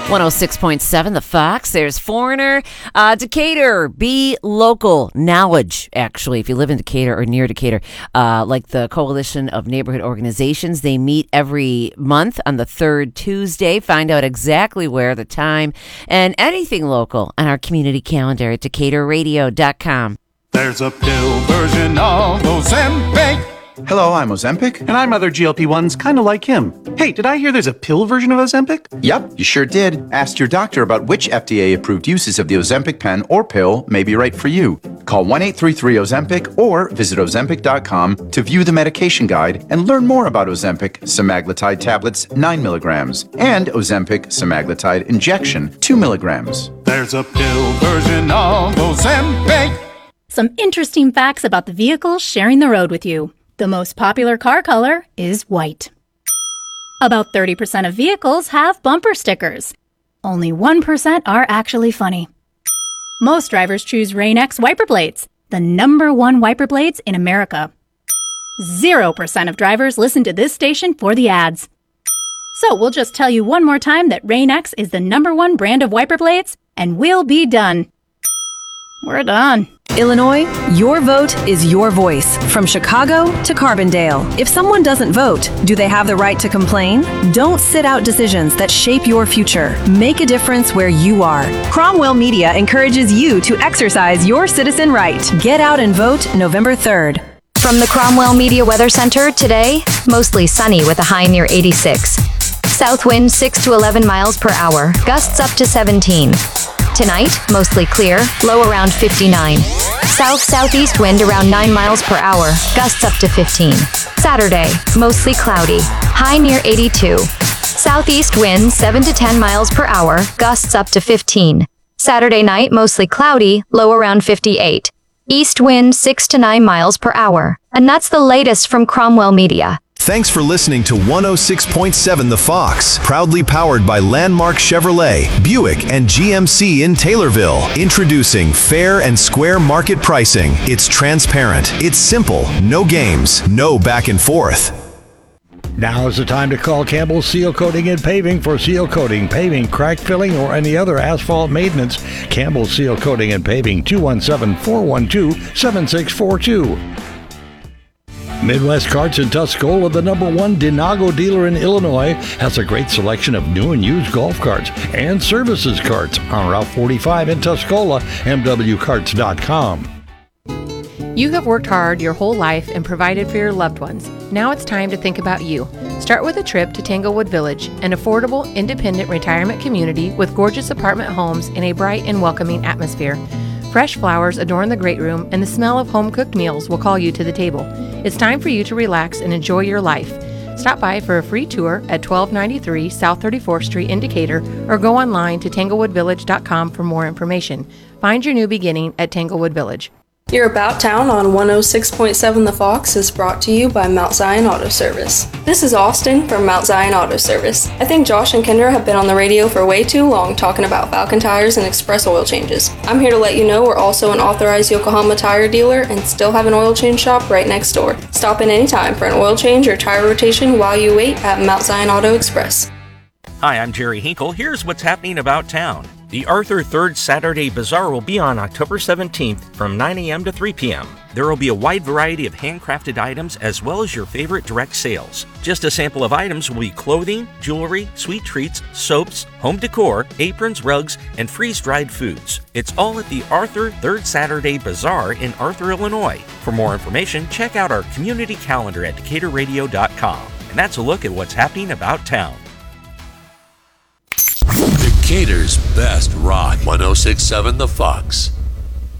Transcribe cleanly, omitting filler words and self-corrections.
106.7 The Fox. There's Foreigner. Decatur, be local. Knowledge, actually, if you live in Decatur or near Decatur, like the Coalition of Neighborhood Organizations, they meet every month on the third Tuesday. Find out exactly where, the time, and anything local on our community calendar at DecaturRadio.com. There's a pill version of Ozempic. Hello, I'm Ozempic. And I'm other GLP-1s kind of like him. Hey, did I hear there's a pill version of Ozempic? Yep, you sure did. Ask your doctor about which FDA-approved uses of the Ozempic pen or pill may be right for you. Call 1-833-OZEMPIC or visit Ozempic.com to view the medication guide and learn more about Ozempic semaglutide tablets 9 milligrams and Ozempic semaglutide injection 2 milligrams. There's a pill version of Ozempic. Some interesting facts about the vehicles sharing the road with you. The most popular car color is white. About 30% of vehicles have bumper stickers. Only 1% are actually funny. Most drivers choose Rain-X wiper blades, the #1 wiper blades in America. 0% of drivers listen to this station for the ads. So we'll just tell you one more time that Rain-X is the #1 brand of wiper blades, and we'll be done. We're done. Illinois, your vote is your voice. From Chicago to Carbondale. If someone doesn't vote, do they have the right to complain? Don't sit out decisions that shape your future. Make a difference where you are. Cromwell Media encourages you to exercise your citizen right. Get out and vote November 3rd. From the Cromwell Media Weather Center, today, mostly sunny with a high near 86. South wind 6 to 11 miles per hour, gusts up to 17. Tonight, mostly clear, low around 59. South-southeast wind around 9 miles per hour, gusts up to 15. Saturday, mostly cloudy, high near 82. Southeast wind 7 to 10 miles per hour, gusts up to 15. Saturday night, mostly cloudy, low around 58. East wind 6 to 9 miles per hour. And that's the latest from Cromwell Media. Thanks for listening to 106.7 The Fox, proudly powered by Landmark Chevrolet, Buick, and GMC in Taylorville. Introducing fair and square market pricing. It's transparent, it's simple, no games, no back and forth. Now is the time to call Campbell Seal Coating and Paving for seal coating, paving, crack filling, or any other asphalt maintenance. Campbell Seal Coating and Paving, 217-412-7642. Midwest Carts in Tuscola, the #1 Denago dealer in Illinois, has a great selection of new and used golf carts and services carts on Route 45 in Tuscola, mwcarts.com. You have worked hard your whole life and provided for your loved ones. Now it's time to think about you. Start with a trip to Tanglewood Village, an affordable, independent retirement community with gorgeous apartment homes in a bright and welcoming atmosphere. Fresh flowers adorn the great room, and the smell of home-cooked meals will call you to the table. It's time for you to relax and enjoy your life. Stop by for a free tour at 1293 South 34th Street in Decatur, or go online to tanglewoodvillage.com for more information. Find your new beginning at Tanglewood Village. Your About Town on 106.7 The Fox is brought to you by Mount Zion Auto Service. This is Austin from Mount Zion Auto Service. I think Josh and Kendra have been on the radio for way too long talking about Falcon tires and express oil changes. I'm here to let you know we're also an authorized Yokohama tire dealer and still have an oil change shop right next door. Stop in anytime for an oil change or tire rotation while you wait at Mount Zion Auto Express. Hi, I'm Jerry Hinkle. Here's what's happening about town. The Arthur 3rd Saturday Bazaar will be on October 17th from 9 a.m. to 3 p.m. There will be a wide variety of handcrafted items as well as your favorite direct sales. Just a sample of items will be clothing, jewelry, sweet treats, soaps, home decor, aprons, rugs, and freeze-dried foods. It's all at the Arthur 3rd Saturday Bazaar in Arthur, Illinois. For more information, check out our community calendar at DecaturRadio.com. And that's a look at what's happening about town. Decatur's best rock, 106.7 The Fox.